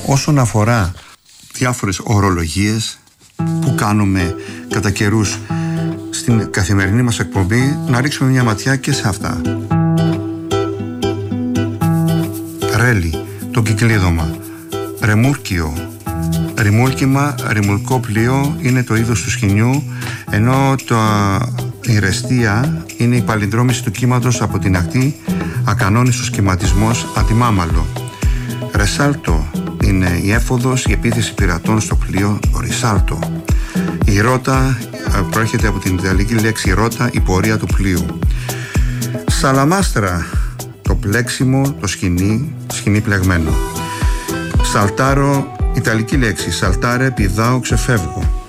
Όσον αφορά διάφορες ορολογίες που κάνουμε κατά καιρούς στην καθημερινή μας εκπομπή, να ρίξουμε μια ματιά και σε αυτά. Ρέλι, το κυκλίδωμα. Ρεμούρκιο, ρημούλκημα, ρημουλκό πλοίο είναι το είδος του σκηνιού, ενώ η ρεστία είναι η παλινδρόμηση του κύματος από την ακτή, ακανόνιστος σχηματισμός, αντιμάμαλο. Ρεσάλτο είναι η έφοδος, η επίθεση πειρατών στο πλοίο, ρισάλτο. Η ρότα προέρχεται από την ιταλική λέξη ρότα, η πορεία του πλοίου. Σαλαμάστρα, το πλέξιμο, το σκηνή πλεγμένο. Σαλτάρο, ιταλική λέξη, σαλτάρε, πηδάω, ξεφεύγω.